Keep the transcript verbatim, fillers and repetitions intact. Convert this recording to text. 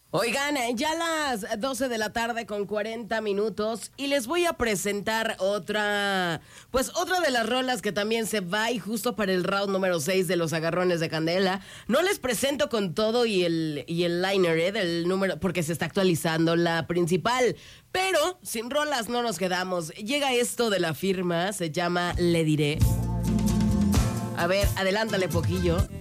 Oigan, ya las doce de la tarde con cuarenta minutos y les voy a presentar otra, pues otra de las rolas que también se va y justo para el round número seis de los agarrones de Candela. No les presento con todo y el, y el liner, ¿eh? Del número, porque se está actualizando la principal. Pero sin rolas no nos quedamos. Llega esto de la firma, se llama Le Diré. A ver, adelántale poquillo.